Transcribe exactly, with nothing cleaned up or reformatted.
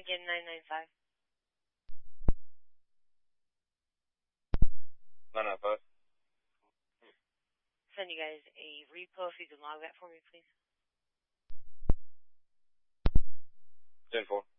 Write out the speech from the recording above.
again, nine nine five. nine nine five. Send you guys a repo if you can log that for me, please. ten four.